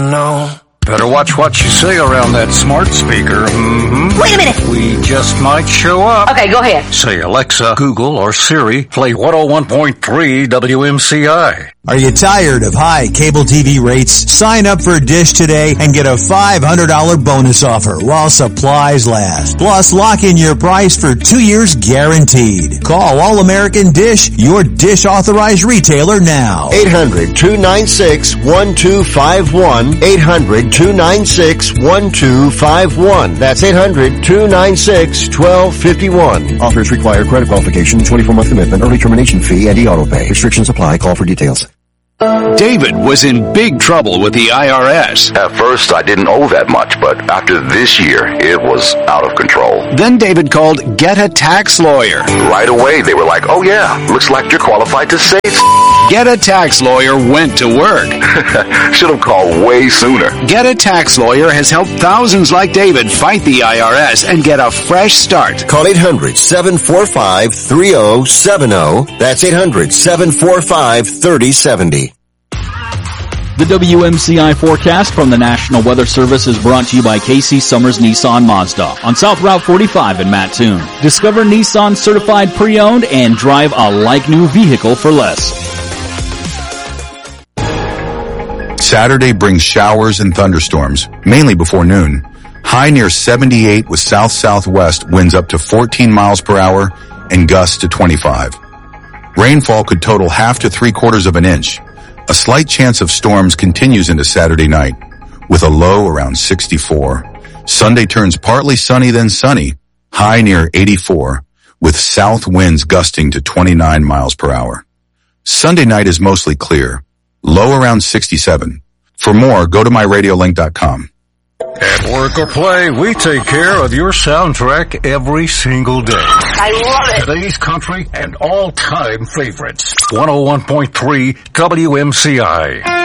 know. Better watch what you say around that smart speaker. Wait a minute. We just might show up. Okay, go ahead. Say, Alexa, Google, or Siri, play 101.3 WMCI. Are you tired of high cable TV rates? Sign up for Dish today and get a $500 bonus offer while supplies last. Plus, lock in your price for 2 years guaranteed. Call All American Dish, your Dish authorized retailer now. 800-296-1251. 800-296-1251. That's 800-296-1251. Offers require credit qualification, 24-month commitment, early termination fee, and e-auto pay. Restrictions apply. Call for details. David was in big trouble with the IRS. At first, I didn't owe that much, but after this year, it was out of control. Then David called Get a Tax Lawyer. Right away, they were like, oh yeah, looks like you're qualified to save. Get a Tax Lawyer went to work. Should have called way sooner. Get a Tax Lawyer has helped thousands like David fight the IRS and get a fresh start. Call 800-745-3070. That's 800-745-3070. The WMCI forecast from the National Weather Service is brought to you by Casey Summers Nissan Mazda on South Route 45 in Mattoon. Discover Nissan certified pre-owned and drive a like-new vehicle for less. Saturday brings showers and thunderstorms, mainly before noon. High near 78 with south-southwest winds up to 14 miles per hour and gusts to 25. Rainfall could total half to 3/4 of an inch. A slight chance of storms continues into Saturday night, with a low around 64. Sunday turns partly sunny then sunny, high near 84, with south winds gusting to 29 miles per hour. Sunday night is mostly clear, low around 67. For more, go to myradiolink.com. At work or play, we take care of your soundtrack every single day. I love it. Today's country and all-time favorites. 101.3 WMCI.